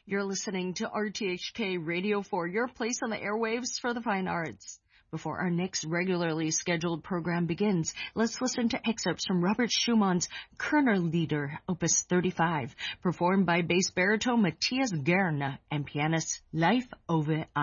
You're listening to RTHK Radio 4, your place on the airwaves for the fine arts. Before our next regularly scheduled program begins, let's listen to excerpts from Robert Schumann's Kerner Lieder, Opus 35, performed by bass baritone Matthias Gerne and pianist Leif Ove